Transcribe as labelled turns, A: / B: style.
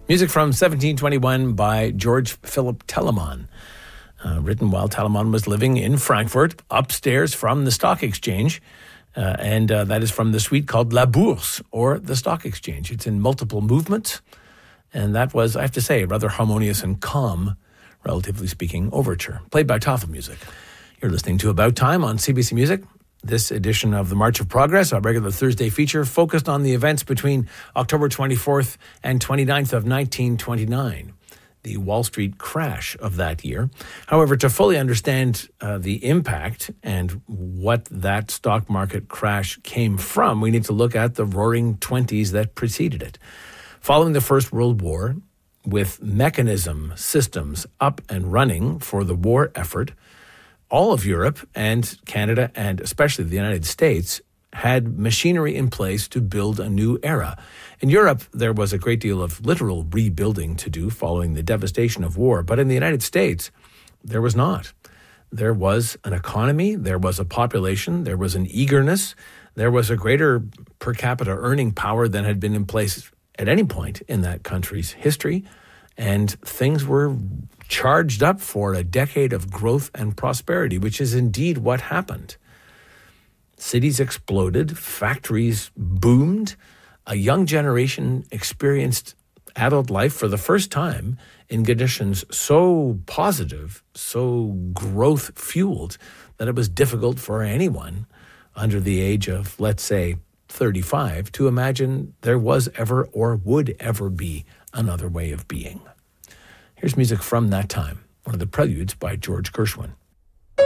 A: Music from 1721 by George Philip Telemann, written while Telemann was living in Frankfurt, upstairs from the stock exchange. And that is from the suite called La Bourse, or the Stock Exchange. It's in multiple movements. And that was, I have to say, a rather harmonious and calm, relatively speaking, overture, played by Tafel Music. You're listening to About Time on CBC Music. This edition of the March of Progress, our regular Thursday feature, focused on the events between October 24th and 29th of 1929. The Wall Street crash of that year. However, to fully understand the impact and what that stock market crash came from, we need to look at the roaring 20s that preceded it. Following the First World War, with mechanism systems up and running for the war effort, all of Europe and Canada, and especially the United States, had machinery in place to build a new era. In Europe, there was a great deal of literal rebuilding to do following the devastation of war. But in the United States, there was not. There was an economy, there was a population, there was an eagerness, there was a greater per capita earning power than had been in place at any point in that country's history. And things were charged up for a decade of growth and prosperity, which is indeed what happened. Cities exploded, factories boomed, a young generation experienced adult life for the first time in conditions so positive, so growth-fueled, that it was difficult for anyone under the age of, let's say, 35 to imagine there was ever or would ever be another way of being. Here's music from that time, one of the preludes by George Gershwin.